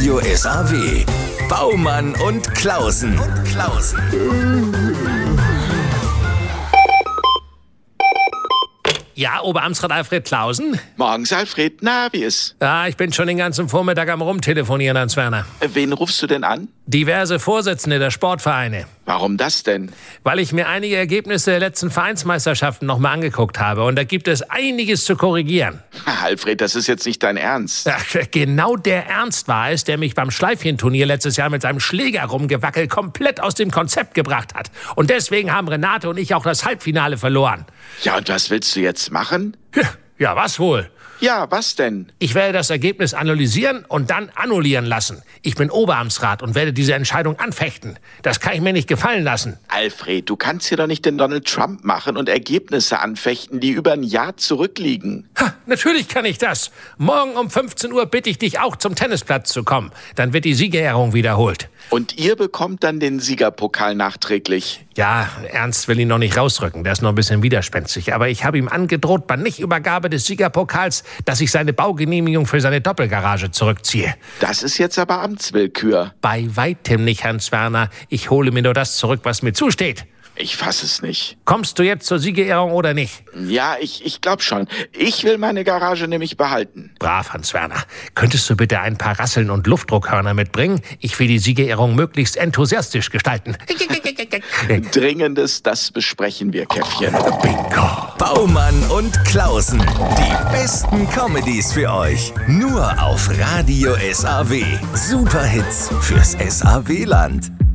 Radio SAW. Baumann und Klausen. Ja, Oberamtsrat Alfred Klausen? Morgens, Alfred. Na, wie ist? Ja, ich bin schon den ganzen Vormittag am Rumtelefonieren, Hans Werner. Wen rufst du denn an? Diverse Vorsitzende der Sportvereine. Warum das denn? Weil ich mir einige Ergebnisse der letzten Vereinsmeisterschaften nochmal angeguckt habe. Und da gibt es einiges zu korrigieren. Alfred, das ist jetzt nicht dein Ernst. Ach, genau der Ernst war es, der mich beim Schleifchenturnier letztes Jahr mit seinem Schläger rumgewackelt komplett aus dem Konzept gebracht hat. Und deswegen haben Renate und ich auch das Halbfinale verloren. Ja, und was willst du jetzt machen? Ja, was wohl? Ja, was denn? Ich werde das Ergebnis analysieren und dann annullieren lassen. Ich bin Oberamtsrat und werde diese Entscheidung anfechten. Das kann ich mir nicht gefallen lassen. Alfred, du kannst hier doch nicht den Donald Trump machen und Ergebnisse anfechten, die über ein Jahr zurückliegen. Natürlich kann ich das. Morgen um 15 Uhr bitte ich dich auch zum Tennisplatz zu kommen. Dann wird die Siegerehrung wiederholt. Und ihr bekommt dann den Siegerpokal nachträglich. Ja, Ernst will ihn noch nicht rausrücken. Der ist noch ein bisschen widerspenstig. Aber ich habe ihm angedroht, bei Nichtübergabe des Siegerpokals, dass ich seine Baugenehmigung für seine Doppelgarage zurückziehe. Das ist jetzt aber Amtswillkür. Bei weitem nicht, Hans Werner. Ich hole mir nur das zurück, was mir zusteht. Ich fass es nicht. Kommst du jetzt zur Siegerehrung oder nicht? Ja, ich glaube schon. Ich will meine Garage nämlich behalten. Brav, Hans Werner. Könntest du bitte ein paar Rasseln und Luftdruckhörner mitbringen? Ich will die Siegerehrung möglichst enthusiastisch gestalten. Dringendes, das besprechen wir, Käffchen. Bingo. Baumann und Klausen. Die besten Comedies für euch. Nur auf Radio SAW. Superhits fürs SAW-Land.